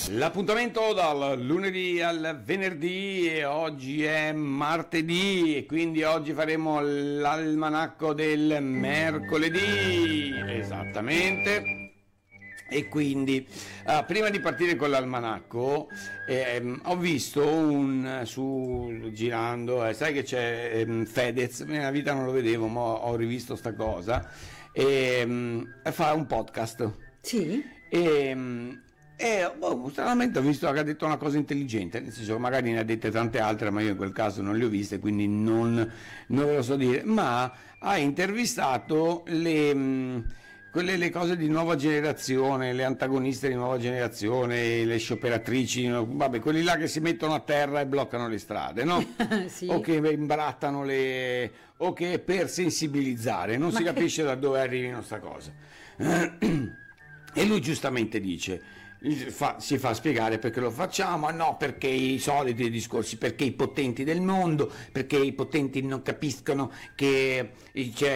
L'appuntamento dal lunedì al venerdì e oggi è martedì e quindi oggi faremo l'almanacco del mercoledì, esattamente. E quindi prima di partire con l'almanacco ho visto girando, sai che c'è Fedez, nella vita non lo vedevo, ma ho rivisto sta cosa, fa un podcast. Sì. Stranamente ho visto che ha detto una cosa intelligente, nel senso che magari ne ha dette tante altre, ma io in quel caso non le ho viste, quindi non ve lo so dire, ma ha intervistato le cose di nuova generazione, le antagoniste di nuova generazione, le scioperatrici, vabbè, quelli là che si mettono a terra e bloccano le strade, no? Sì. O che imbrattano o che per sensibilizzare, non si capisce da dove arrivino sta cosa. E lui giustamente dice, si fa spiegare perché lo facciamo, no, perché i soliti discorsi, perché i potenti del mondo, perché i potenti non capiscono che c'è